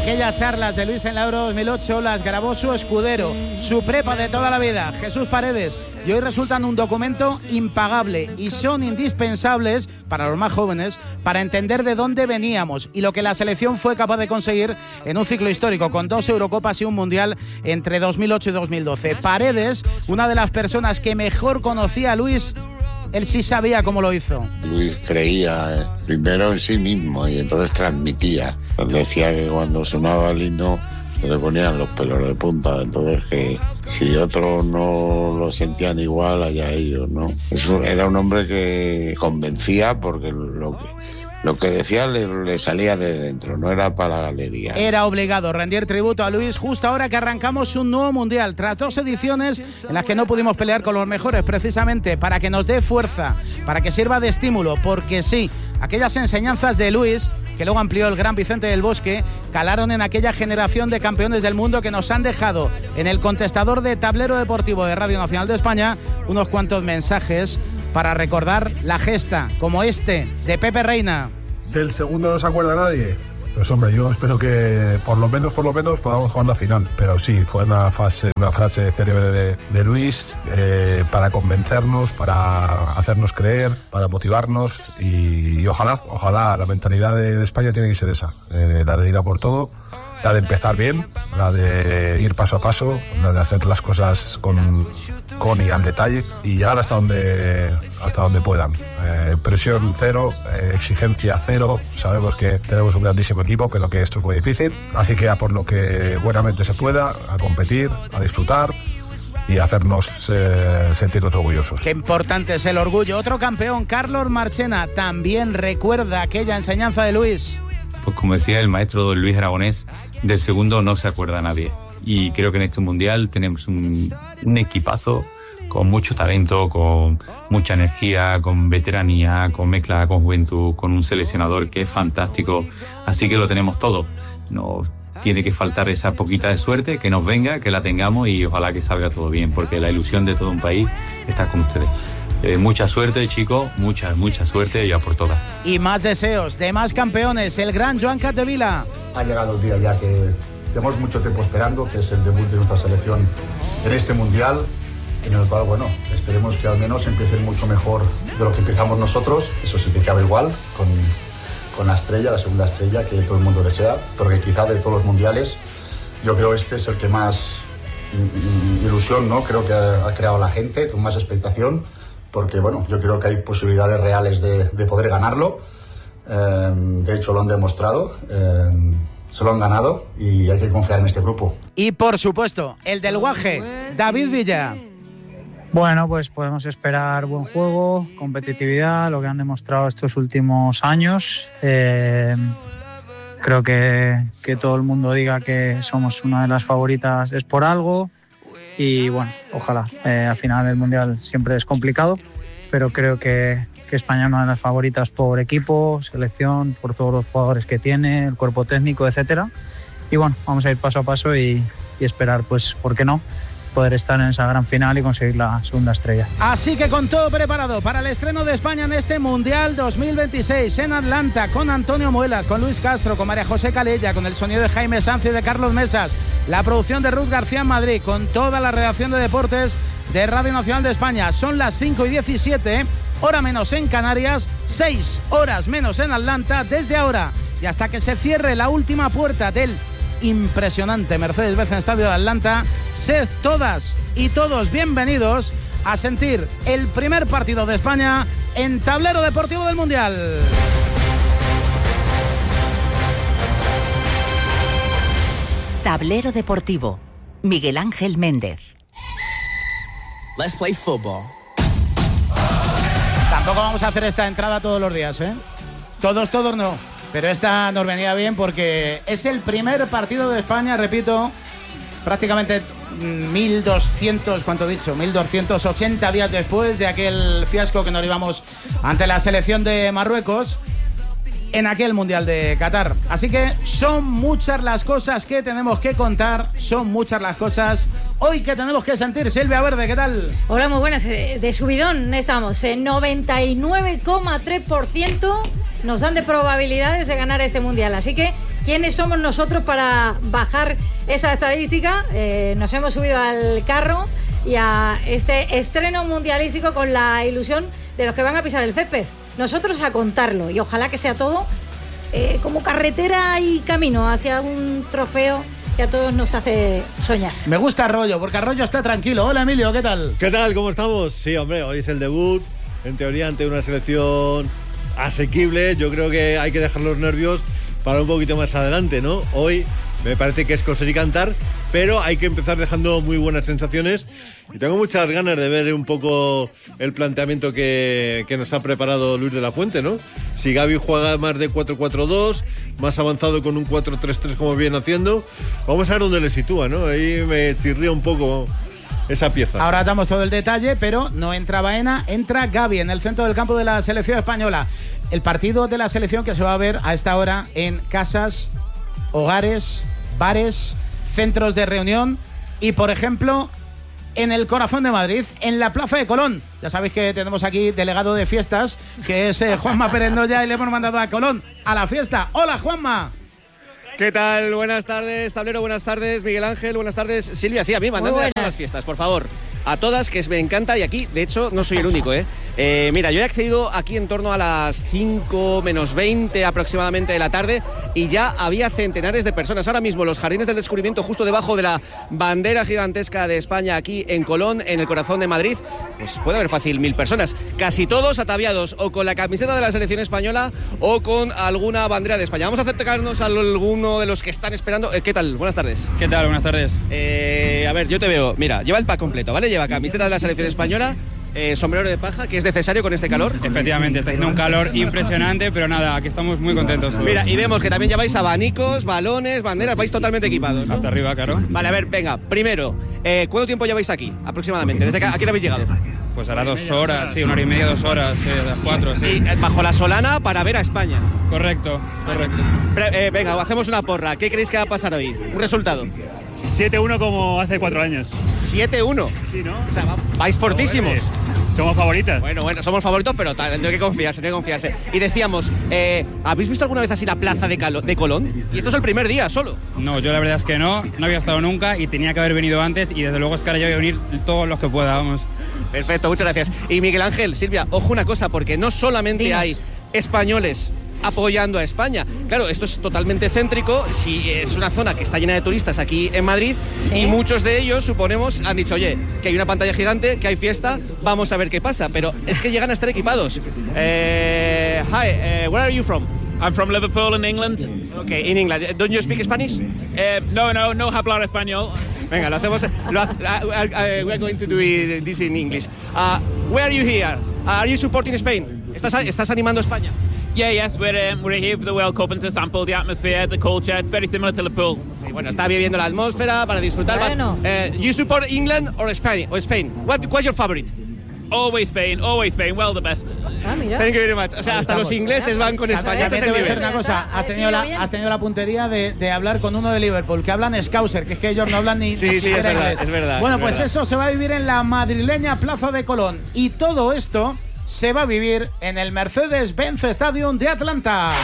Aquellas charlas de Luis en la Euro 2008 las grabó su escudero, su prepa de toda la vida, Jesús Paredes, y hoy resultan un documento impagable y son indispensables para los más jóvenes para entender de dónde veníamos y lo que la selección fue capaz de conseguir en un ciclo histórico con 2 Eurocopas y un Mundial entre 2008 y 2012. Paredes, una de las personas que mejor conocía a Luis, él sí sabía cómo lo hizo. Luis creía primero en sí mismo y entonces transmitía. Decía que cuando sonaba el himno se le ponían los pelos de punta, entonces que si otros no lo sentían igual, allá ellos, ¿no? Era un hombre que convencía porque lo que decía le salía de dentro, no era para la galería. Era obligado rendir tributo a Luis justo ahora que arrancamos un nuevo Mundial, tras 2 ediciones en las que no pudimos pelear con los mejores, precisamente para que nos dé fuerza, para que sirva de estímulo, porque sí, aquellas enseñanzas de Luis, que luego amplió el gran Vicente del Bosque, calaron en aquella generación de campeones del mundo que nos han dejado en el contestador de Tablero Deportivo de Radio Nacional de España unos cuantos mensajes para recordar la gesta, como este, de Pepe Reina. Del segundo no se acuerda nadie. Pues hombre, yo espero que por lo menos podamos jugar la final. Pero sí, fue una frase célebre de Luis para convencernos, para hacernos creer, para motivarnos y ojalá la mentalidad de España tiene que ser esa, la de ir a por todo, la de empezar bien, la de ir paso a paso, la de hacer las cosas con y al detalle y llegar hasta donde puedan. Presión cero, exigencia cero. Sabemos que tenemos un grandísimo equipo, pero que esto es muy difícil. Así que a por lo que buenamente se pueda, a competir, a disfrutar y hacernos sentirnos orgullosos. Qué importante es el orgullo. Otro campeón, Carlos Marchena, también recuerda aquella enseñanza de Luis. Pues como decía el maestro don Luis Aragonés, del segundo no se acuerda nadie. Y creo que en este Mundial tenemos un equipazo con mucho talento, con mucha energía, con veteranía, con mezcla con juventud, con un seleccionador que es fantástico. Así que lo tenemos todo. Nos tiene que faltar esa poquita de suerte, que nos venga, que la tengamos y ojalá que salga todo bien, porque la ilusión de todo un país está con ustedes. Mucha suerte, chicos, mucha suerte y a por todas. Y más deseos de más campeones, el gran Joan Capdevila. Ha llegado el día ya que llevamos mucho tiempo esperando, que es el debut de nuestra selección en este Mundial, en el cual, bueno, esperemos que al menos empiecen mucho mejor de lo que empezamos nosotros. Eso sí que cabe igual, con la estrella, la segunda estrella que todo el mundo desea, porque quizá de todos los mundiales, yo creo este es el que más ilusión, ¿no? Creo que ha creado la gente, con más expectación, porque, bueno, yo creo que hay posibilidades reales de poder ganarlo. De hecho, lo han demostrado. Se lo han ganado y hay que confiar en este grupo. Y por supuesto, el del Guaje, David Villa. Bueno, pues podemos esperar buen juego, competitividad, lo que han demostrado estos últimos años. Creo que todo el mundo diga que somos una de las favoritas es por algo. Y bueno, ojalá. Al final el Mundial siempre es complicado, pero creo que España es una de las favoritas por equipo, selección, por todos los jugadores que tiene, el cuerpo técnico, etcétera. Y bueno, vamos a ir paso a paso y esperar, pues, ¿por qué no?, poder estar en esa gran final y conseguir la segunda estrella. Así que con todo preparado para el estreno de España en este Mundial 2026 en Atlanta, con Antonio Muelas, con Luis Castro, con María José Calella, con el sonido de Jaime Sanz y de Carlos Mesas, la producción de Ruth García en Madrid, con toda la redacción de deportes de Radio Nacional de España. Son las 5:17, hora menos en Canarias, 6 horas menos en Atlanta. Desde ahora y hasta que se cierre la última puerta del impresionante Mercedes-Benz Estadio de Atlanta, sed todas y todos bienvenidos a sentir el primer partido de España en Tablero Deportivo del Mundial. Tablero Deportivo, Miguel Ángel Méndez. Let's play football. Tampoco vamos a hacer esta entrada todos los días, ¿eh? Todos no. Pero esta nos venía bien porque es el primer partido de España, repito, prácticamente 1.280 días después de aquel fiasco que nos llevamos ante la selección de Marruecos en aquel Mundial de Qatar. Así que son muchas las cosas que tenemos que contar, son muchas las cosas hoy que tenemos que sentir. Silvia Verde, ¿qué tal? Hola, muy buenas. De subidón estamos en 99,3%. Nos dan de probabilidades de ganar este Mundial. Así que ¿quiénes somos nosotros para bajar esa estadística? Nos hemos subido al carro y a este estreno mundialístico con la ilusión de los que van a pisar el césped. Nosotros a contarlo, y ojalá que sea todo como carretera y camino hacia un trofeo que a todos nos hace soñar. Me gusta Arroyo, porque Arroyo está tranquilo. Hola, Emilio, ¿qué tal? ¿Qué tal? ¿Cómo estamos? Sí, hombre, hoy es el debut, en teoría ante una selección asequible. Yo creo que hay que dejar los nervios para un poquito más adelante, ¿no? Hoy me parece que es coser y cantar, pero hay que empezar dejando muy buenas sensaciones. Y tengo muchas ganas de ver un poco el planteamiento que nos ha preparado Luis de la Fuente, ¿no? Si Gavi juega más de 4-4-2, más avanzado con un 4-3-3 como viene haciendo, vamos a ver dónde le sitúa, ¿no? Ahí me chirría un poco esa pieza. Ahora damos todo el detalle, pero no entra Baena, entra Gavi en el centro del campo de la selección española. El partido de la selección que se va a ver a esta hora en casas, hogares, bares, centros de reunión y, por ejemplo, en el corazón de Madrid, en la Plaza de Colón. Ya sabéis que tenemos aquí delegado de fiestas, que es Juanma Perendoya, y le hemos mandado a Colón a la fiesta. ¡Hola, Juanma! ¿Qué tal? Buenas tardes, Tablero, buenas tardes, Miguel Ángel, buenas tardes, Silvia. Sí, a mí, mandadme a todas las fiestas, por favor. A todas, que me encanta, y aquí, de hecho, no soy el único, mira, yo he accedido aquí en torno a las 5 menos 20 aproximadamente de la tarde y ya había centenares de personas. Ahora mismo los Jardines del Descubrimiento, justo debajo de la bandera gigantesca de España aquí en Colón, en el corazón de Madrid, pues puede haber fácil 1000 personas. Casi todos ataviados o con la camiseta de la selección española o con alguna bandera de España. Vamos a acercarnos a alguno de los que están esperando. ¿Qué tal? Buenas tardes. ¿Qué tal? Buenas tardes. A ver, yo te veo. Mira, lleva el pack completo, ¿vale? Lleva camiseta de la selección española, sombrero de paja, que es necesario con este calor. Efectivamente, está haciendo un calor impresionante, pero nada, aquí estamos muy contentos. Mira, y vemos que también lleváis abanicos, balones, banderas, vais totalmente equipados, ¿no? Hasta arriba, claro. Vale, a ver, venga, primero, ¿cuánto tiempo lleváis aquí, aproximadamente? ¿Desde a qué hora habéis llegado? Pues ahora 2 horas, sí, 1 hora y media, 2 horas, 4, sí. Y bajo la solana para ver a España. Correcto, correcto. Venga, hacemos una porra. ¿Qué creéis que va a pasar hoy? Un resultado. 7-1 como hace 4 años. 7-1. Sí, ¿no? O sea, vais fortísimos. Somos favoritas. Bueno, somos favoritos, pero no hay que confiarse, no hay que confiarse. Y decíamos, ¿habéis visto alguna vez así la plaza de Colón? Y esto es el primer día solo. No, yo la verdad es que no había estado nunca y tenía que haber venido antes y desde luego es que ahora ya voy a venir todos los que pueda, vamos. Perfecto, muchas gracias. Y Miguel Ángel, Silvia, ojo una cosa, porque no solamente hay españoles apoyando a España. Claro, esto es totalmente céntrico, si es una zona que está llena de turistas aquí en Madrid, ¿sí? Y muchos de ellos, suponemos, han dicho, oye, que hay una pantalla gigante, que hay fiesta, vamos a ver qué pasa, pero es que llegan a estar equipados. Hi, where are you from? I'm from Liverpool in England. Okay, in England. Don't you speak Spanish? No hablar español. Venga, lo hacemos. We're going to do this in English. Where are you here? Are you supporting Spain? ¿Estás animando a España? Yes, we're here for the World Cup and to sample the atmosphere, the culture. It's very similar to Liverpool. Sí, bueno, está viviendo la atmósfera para disfrutar. Bueno. You support England or Spain? What's your favorite? Always Spain, well the best. Mira. Thank you very much. O sea, hasta los ingleses van con España. Te voy a decir una cosa, has tenido la puntería de hablar con uno de Liverpool, que hablan Scouser, que es que ellos no hablan ni Sí, es verdad. Bueno, pues eso se va a vivir en la madrileña Plaza de Colón. Y todo esto se va a vivir en el Mercedes-Benz Stadium de Atlanta.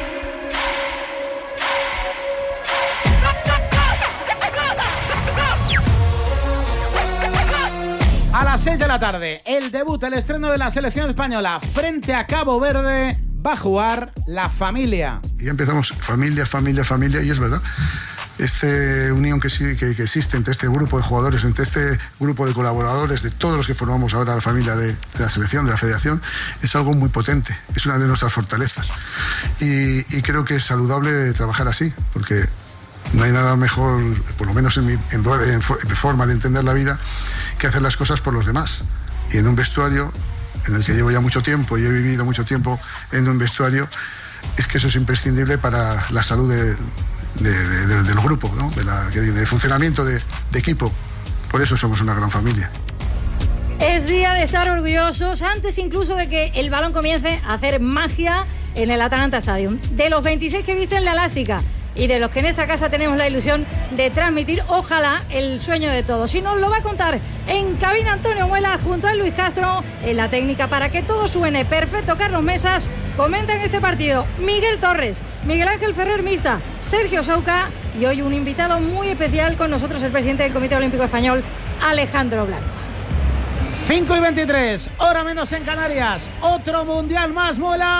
A las 6 de la tarde, el debut, el estreno de la selección española frente a Cabo Verde, va a jugar la familia. Y ya empezamos, familia, y es verdad. Esta unión que existe entre este grupo de jugadores, entre este grupo de colaboradores, de todos los que formamos ahora la familia de la selección, de la federación, es algo muy potente, es una de nuestras fortalezas. Y creo que es saludable trabajar así, porque no hay nada mejor, por lo menos en mi forma de entender la vida, que hacer las cosas por los demás. Y en un vestuario en el que llevo ya mucho tiempo y he vivido mucho tiempo en un vestuario, es que eso es imprescindible para la salud del grupo, ¿no? de funcionamiento de equipo. Por eso somos una gran familia. Es día de estar orgullosos, antes incluso de que el balón comience a hacer magia en el Atlanta Stadium. De los 26 que visten la elástica, y de los que en esta casa tenemos la ilusión de transmitir, ojalá, el sueño de todos. Y nos lo va a contar en cabina Antonio Muelas junto a Luis Castro, en la técnica para que todo suene perfecto Carlos Mesas. Comentan este partido Miguel Torres, Miguel Ángel Ferrer Mista, Sergio Sauca y hoy un invitado muy especial con nosotros, el presidente del Comité Olímpico Español, Alejandro Blanco. 5:23, hora menos en Canarias. Otro mundial más,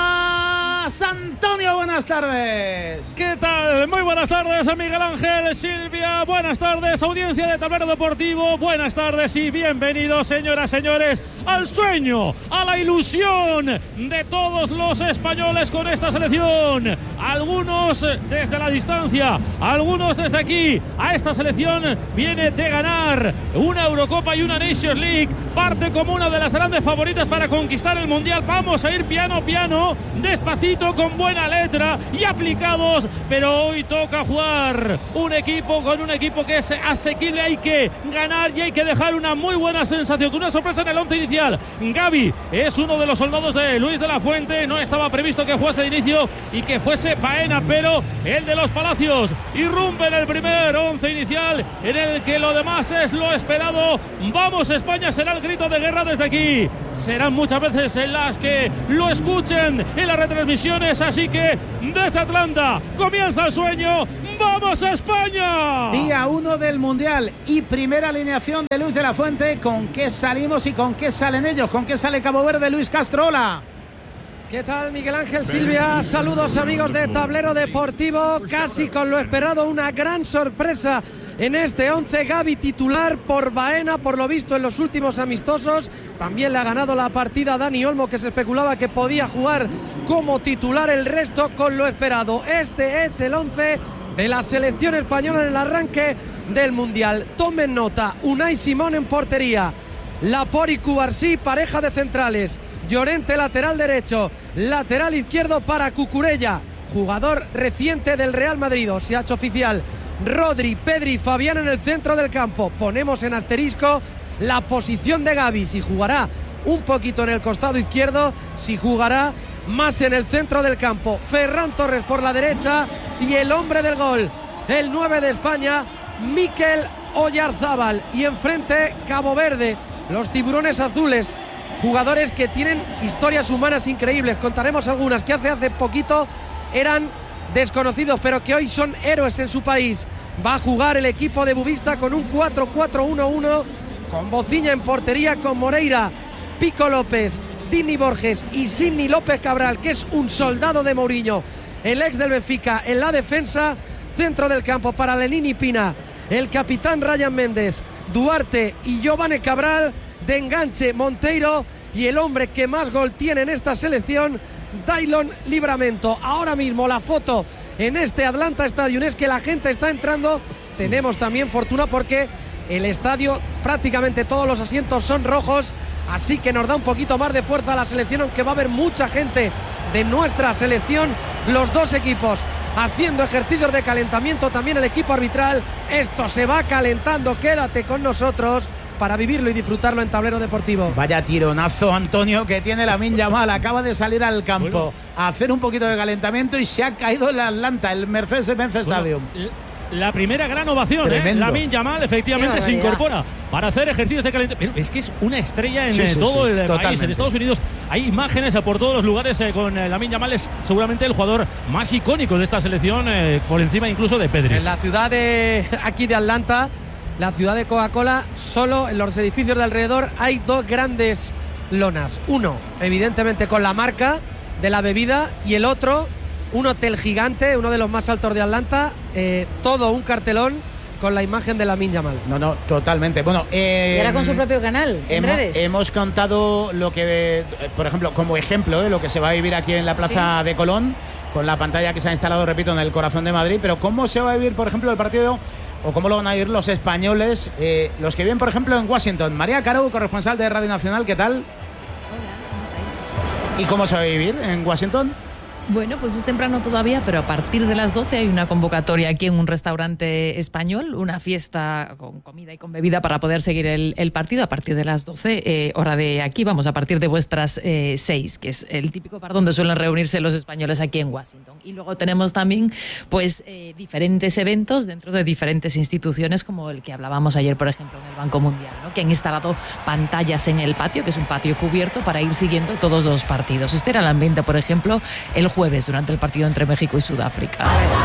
Muelas. Antonio, buenas tardes. ¿Qué tal? Muy buenas tardes a Miguel Ángel, Silvia. Buenas tardes, audiencia de Tablero Deportivo. Buenas tardes y bienvenidos, señoras, señores, al sueño, a la ilusión de todos los españoles con esta selección. Algunos desde la distancia, algunos desde aquí. A esta selección viene de ganar una Eurocopa y una Nations League. Parte como una de las grandes favoritas para conquistar el Mundial. Vamos a ir piano, piano, despacito, con buena letra y aplicados, pero hoy toca jugar un equipo con un equipo que es asequible. Hay que ganar y hay que dejar una muy buena sensación. Una sorpresa en el 11 inicial. Gavi es uno de los soldados de Luis de la Fuente. No estaba previsto que jugase de inicio y que fuese Baena, pero el de los Palacios irrumpe en el primer 11 inicial, en el que lo demás es lo esperado. Vamos España, será el grito de guerra desde aquí. Serán muchas veces en las que lo escuchen en las retransmisiones, así que desde Atlanta comienza el sueño. ¡Vamos a España! Día 1 del Mundial y primera alineación de Luis de la Fuente. ¿Con qué salimos y con qué salen ellos? ¿Con qué sale Cabo Verde? Luis Castro, hola. ¿Qué tal, Miguel Ángel, Silvia? Saludos, amigos de Tablero Deportivo. Casi con lo esperado, una gran sorpresa en este 11. Gavi titular por Baena, por lo visto en los últimos amistosos. También le ha ganado la partida a Dani Olmo, que se especulaba que podía jugar como titular. El resto con lo esperado. Este es el 11 de la selección española en el arranque del Mundial. Tomen nota: Unai Simón en portería, Laporte y Cubarsí, pareja de centrales. Llorente, lateral derecho, lateral izquierdo para Cucurella, jugador reciente del Real Madrid, se ha hecho oficial. Rodri, Pedri y Fabián en el centro del campo. Ponemos en asterisco la posición de Gavi, si jugará un poquito en el costado izquierdo, si jugará más en el centro del campo. Ferran Torres por la derecha y el hombre del gol, el 9 de España, Mikel Oyarzabal. Y enfrente Cabo Verde, los tiburones azules, jugadores que tienen historias humanas increíbles. Contaremos algunas que hace poquito eran desconocidos, pero que hoy son héroes en su país. Va a jugar el equipo de Bubista con un 4-4-1-1, con Bociña en portería, con Moreira, Pico López, Dini Borges y Sidney López Cabral, que es un soldado de Mourinho, el ex del Benfica. En la defensa, centro del campo para Lenini Pina, el capitán Ryan Méndez, Duarte y Giovanni Cabral. De enganche Monteiro y el hombre que más gol tiene en esta selección, Daylon Livramento. Ahora mismo la foto en este Atlanta Stadium es que la gente está entrando. Tenemos también fortuna porque el estadio, prácticamente todos los asientos son rojos, así que nos da un poquito más de fuerza a la selección, aunque va a haber mucha gente de nuestra selección. Los dos equipos haciendo ejercicios de calentamiento, también el equipo arbitral. Esto se va calentando, quédate con nosotros para vivirlo y disfrutarlo en Tablero Deportivo. Vaya tironazo, Antonio, que tiene Lamine Yamal. Acaba de salir al campo a hacer un poquito de calentamiento y se ha caído en Atlanta, el Mercedes-Benz Stadium. La primera gran ovación, Lamine Yamal efectivamente se incorpora para hacer ejercicios de calentamiento. Pero es que es una estrella en todo el país, en Estados Unidos. Hay imágenes por todos los lugares con Lamine Yamal. Es seguramente el jugador más icónico de esta selección, por encima incluso de Pedri. En la ciudad de aquí de Atlanta, la ciudad de Coca-Cola, solo en los edificios de alrededor hay dos grandes lonas. Uno, evidentemente, con la marca de la bebida, y el otro, un hotel gigante, uno de los más altos de Atlanta, todo un cartelón con la imagen de Lamine Yamal. No, totalmente. Bueno, y era con su propio canal, en redes. Hemos contado lo que, por ejemplo, como ejemplo, lo que se va a vivir aquí en la Plaza de Colón, con la pantalla que se ha instalado, repito, en el corazón de Madrid. Pero ¿cómo se va a vivir, por ejemplo, el partido, o cómo lo van a vivir los españoles, los que viven, por ejemplo, en Washington? María Caro, corresponsal de Radio Nacional, ¿qué tal? Hola, ¿cómo estáis? ¿Y cómo se va a vivir en Washington? Bueno, pues es temprano todavía, pero a partir de las 12 hay una convocatoria aquí en un restaurante español, una fiesta con comida y con bebida para poder seguir el partido a partir de las 12, hora de aquí, vamos, a partir de vuestras 6, que es el típico bar donde suelen reunirse los españoles aquí en Washington. Y luego tenemos también pues diferentes eventos dentro de diferentes instituciones, como el que hablábamos ayer, por ejemplo, en el Banco Mundial, ¿no? Que han instalado pantallas en el patio, que es un patio cubierto, para ir siguiendo todos los partidos. Este era el ambiente, por ejemplo, el jueves durante el partido entre México y Sudáfrica.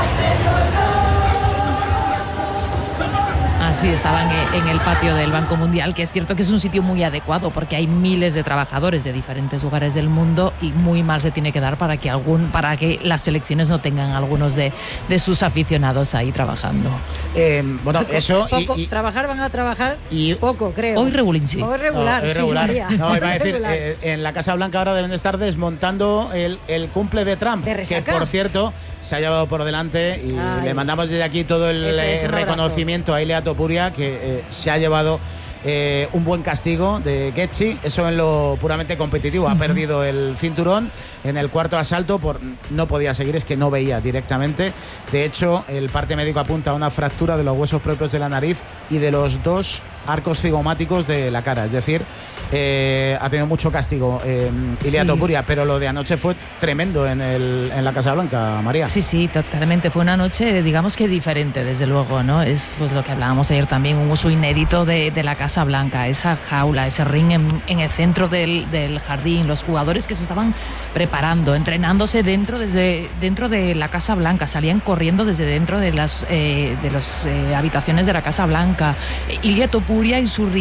Así estaban en el patio del Banco Mundial, que es cierto que es un sitio muy adecuado porque hay miles de trabajadores de diferentes lugares del mundo y muy mal se tiene que dar para que las selecciones no tengan algunos de sus aficionados ahí trabajando. Bueno, eso... Trabajar van a trabajar y poco, creo. Hoy regulinchi. Hoy regular, no, hoy regular. Sí, no, iba a decir, en la Casa Blanca ahora deben estar desmontando el cumple de Trump, que por cierto se ha llevado por delante y le mandamos desde aquí todo el reconocimiento a Ilia Topuria, que se ha llevado un buen castigo de Getchi, eso en lo puramente competitivo. Ha perdido el cinturón en el cuarto asalto, no podía seguir, es que no veía directamente. De hecho, el parte médico apunta a una fractura de los huesos propios de la nariz y de los 2 arcos cigomáticos de la cara, es decir, ha tenido mucho castigo Ilia Topuria, pero lo de anoche fue tremendo en la Casa Blanca, María. Sí, totalmente, fue una noche, digamos que diferente, desde luego, ¿no? Es pues lo que hablábamos ayer también, un uso inédito de la Casa Blanca, esa jaula, ese ring en el centro del jardín, los jugadores que se estaban preparando, entrenándose dentro de la Casa Blanca, salían corriendo desde dentro de las habitaciones de la Casa Blanca. Ilia Topuria y su